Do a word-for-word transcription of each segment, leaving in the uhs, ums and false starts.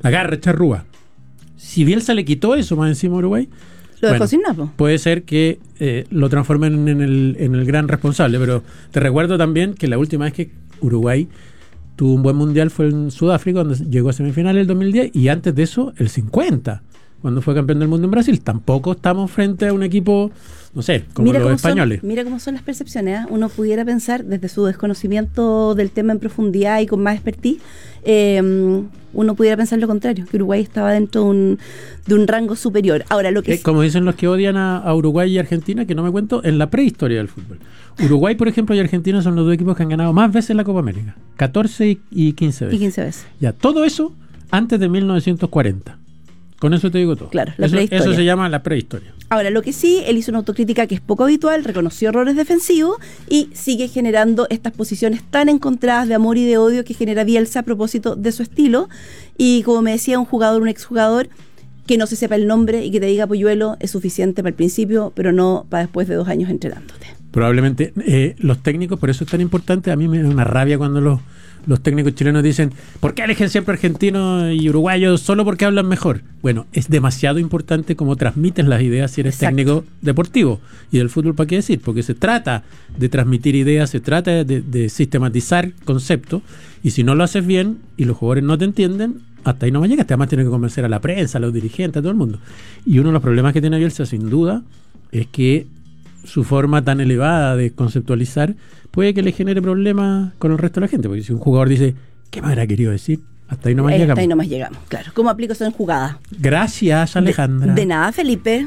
La garra charrúa. Si Bielsa le quitó eso más encima a Uruguay, lo dejó bueno, sin nada. puede ser que eh, lo transformen en el, en el gran responsable, pero te recuerdo también que la última vez que Uruguay tuvo un buen mundial fue en Sudáfrica, donde llegó a semifinales el dos mil diez, y antes de eso el cincuenta, cuando fue campeón del mundo en Brasil. Tampoco estamos frente a un equipo, no sé, como mira los cómo españoles. Son, mira cómo son las percepciones, ¿eh? Uno pudiera pensar desde su desconocimiento del tema en profundidad y con más expertise, eh, uno pudiera pensar lo contrario, que Uruguay estaba dentro de un, de un rango superior. Ahora, lo que eh, como dicen los que odian a, a Uruguay y Argentina, que no me cuento, en la prehistoria del fútbol. Uruguay, por ejemplo, y Argentina son los dos equipos que han ganado más veces la Copa América, catorce y, y quince veces. Y quince veces. Ya, todo eso antes de mil novecientos cuarenta. Con eso te digo todo. Claro, la eso, prehistoria. Eso se llama la prehistoria. Ahora, lo que sí, él hizo una autocrítica que es poco habitual, reconoció errores defensivos y sigue generando estas posiciones tan encontradas de amor y de odio que genera Bielsa a propósito de su estilo. Y como me decía un jugador, un exjugador, que no se sepa el nombre y que te diga Polluelo es suficiente para el principio, pero no para después de dos años entrenándote. Probablemente eh, los técnicos, por eso es tan importante, a mí me da una rabia cuando los, los técnicos chilenos dicen, ¿por qué eligen siempre argentinos y uruguayos solo porque hablan mejor? Bueno, es demasiado importante cómo transmites las ideas si eres Exacto. técnico deportivo. Y del fútbol, ¿para qué decir? Porque se trata de transmitir ideas, se trata de, de sistematizar conceptos, y si no lo haces bien y los jugadores no te entienden, hasta ahí no me llegas. Además tienes que convencer a la prensa, a los dirigentes, a todo el mundo. Y uno de los problemas que tiene Bielsa, sin duda, es que su forma tan elevada de conceptualizar puede que le genere problemas con el resto de la gente, porque si un jugador dice, ¿qué me habrá querido decir? Hasta ahí no más Eh, llegamos. hasta ahí no más llegamos, claro. ¿Cómo aplico eso en jugada? Gracias, Alejandra. De, de nada, Felipe.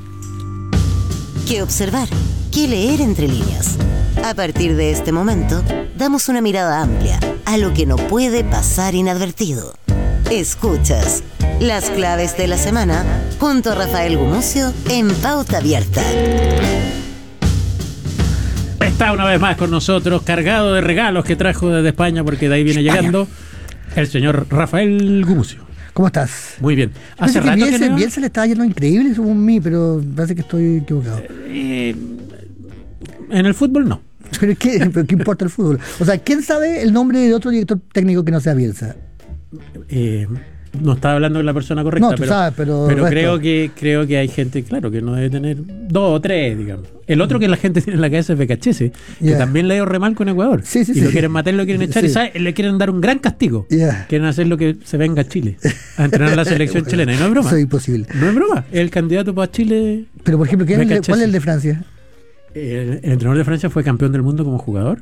¿Qué observar? ¿Qué leer entre líneas? A partir de este momento, damos una mirada amplia a lo que no puede pasar inadvertido. Escuchas las claves de la semana junto a Rafael Gumucio en Pauta Abierta. Está una vez más con nosotros, cargado de regalos que trajo desde España, porque de ahí viene llegando el señor Rafael Gumucio. ¿Cómo estás? Muy bien. Hace Parece rato que que Bielsa, no- Bielsa le estaba yendo increíble según mí, pero parece que estoy equivocado. Eh, en el fútbol no. ¿Pero qué, pero qué importa el fútbol? O sea, ¿quién sabe el nombre de otro director técnico que no sea Bielsa? Eh, no estaba hablando de la persona correcta, No, tú pero, sabes, pero pero el resto. creo que creo que hay gente, claro, que no debe tener dos o tres, digamos. El otro que la gente tiene en la cabeza es Becachese, que Yeah. también le dio re mal con Ecuador. Sí, sí, y sí. lo quieren matar, lo quieren echar, Sí. y ¿sabe? Le quieren dar un gran castigo. Yeah. Quieren hacer lo que se venga a Chile, a entrenar a la selección Bueno, chilena. Y no es broma. Eso es imposible. No es broma. El candidato para Chile. Pero, por ejemplo, ¿quién es el de- Becachese. ¿cuál es el de Francia? El, el entrenador de Francia fue campeón del mundo como jugador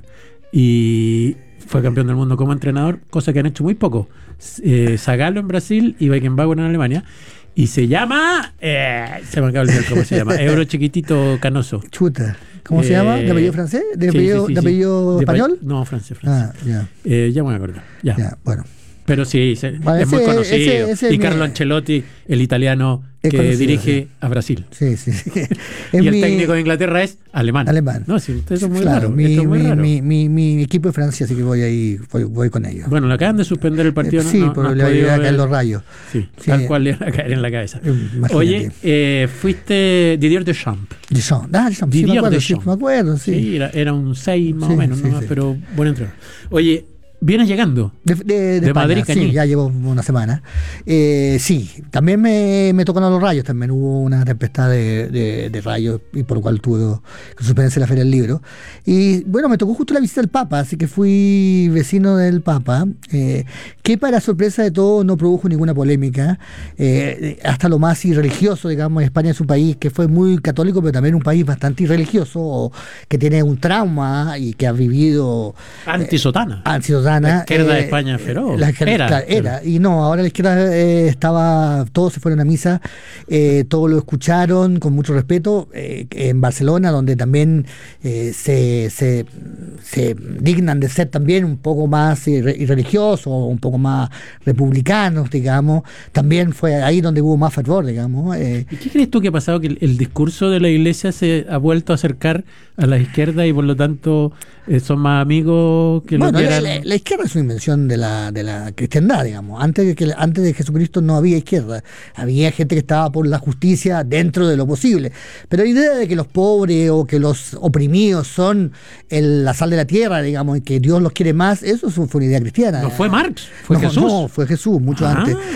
y fue campeón del mundo como entrenador, cosa que han hecho muy poco. Eh, Zagallo en Brasil y Beckenbauer en Alemania. Y se llama... Eh, se me acaba de olvidar cómo se llama. Euro Chiquitito Canoso. Chuta. ¿Cómo se Eh, llama? ¿De apellido francés? ¿De sí, apellido, sí, sí, de sí. apellido De pa- español? No, Francia, Francia. Ah, ya. Eh, ya me voy a acordar. Ya. Ya, bueno. Pero sí, se- Bueno, es muy ese- conocido. ese- ese y es mi- Carlo Ancelotti, el italiano Es que conocido, dirige sí. a Brasil. Sí, sí. sí. Es Y el mi- técnico de Inglaterra es alemán. Alemán. No, sí, eso es muy claro, raro. Mi, esto es muy mi, raro. mi, mi, mi equipo de Francia, así que voy ahí, voy, voy con ellos. Bueno, le acaban de suspender el partido. Eh, no- sí, no, por no has le podido voy a caer ver. los rayos. Sí, Sí. tal cual le van a caer en la cabeza. Imagínate. Oye, eh, fuiste Didier Deschamps. Deschamps. Ah, Deschamps, sí, me Didier acuerdo, sí, Deschamps. me acuerdo, sí. Sí, era, era un seis más Sí, o menos, sí, ¿no? sí. Pero buen entrenador. Oye, vienes llegando. De, de, de, De España, Madrid, Cañí. sí, ya llevo una semana. Eh, sí, también me, me tocaron los rayos, también hubo una tempestad de, de, de rayos y por lo cual tuve que suspenderse la Feria del Libro. Y bueno, me tocó justo la visita del Papa, así que fui vecino del Papa, eh, que para sorpresa de todos no produjo ninguna polémica, eh, hasta lo más irreligioso, digamos. España es un país que fue muy católico, pero también un país bastante irreligioso, o que tiene un trauma y que ha vivido... Antisotana. Antisotana. La izquierda de eh, España feroz. La izquierda, Era, claro, era. pero- Y no, ahora la izquierda eh, estaba, todos se fueron a misa, eh, todos lo escucharon con mucho respeto, eh, en Barcelona, donde también eh, se, se, se dignan de ser también un poco más irre- irreligiosos, un poco más republicanos, digamos. También fue ahí donde hubo más fervor, digamos. eh, ¿Y qué crees tú que ha pasado? Que el, el discurso de la iglesia se ha vuelto a acercar a la izquierda y por lo tanto eh, son más amigos que Bueno, lo que la, eran. la- la izquierda es una invención de la, de la cristiandad, digamos. Antes de, que, antes de Jesucristo no había izquierda. Había gente que estaba por la justicia dentro de lo posible. Pero la idea de que los pobres o que los oprimidos son el- la sal de la tierra, digamos, y que Dios los quiere más, eso fue una idea cristiana. No fue Marx, fue No, Jesús. No, fue Jesús, mucho Ah. antes.